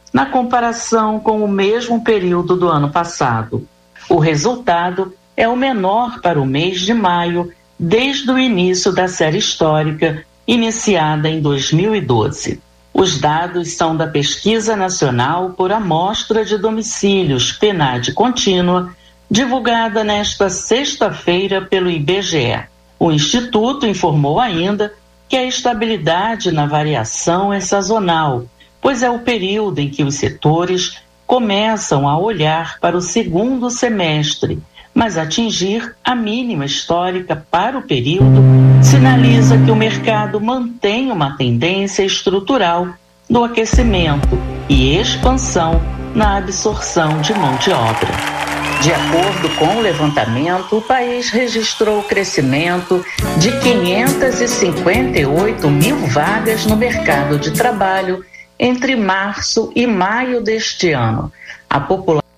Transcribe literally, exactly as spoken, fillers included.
na comparação com o mesmo período do ano passado. O resultado é o menor para o mês de maio, desde o início da série histórica, iniciada em dois mil e doze. Os dados são da Pesquisa Nacional por Amostra de Domicílios, PNAD Contínua, divulgada nesta sexta-feira pelo I B G E. O Instituto informou ainda que a estabilidade na variação é sazonal, pois é o período em que os setores começam a olhar para o segundo semestre, mas atingir a mínima histórica para o período sinaliza que o mercado mantém uma tendência estrutural do aquecimento e expansão na absorção de mão de obra. De acordo com o levantamento, o país registrou crescimento de quinhentas e cinquenta e oito mil vagas no mercado de trabalho entre março e maio deste ano. A população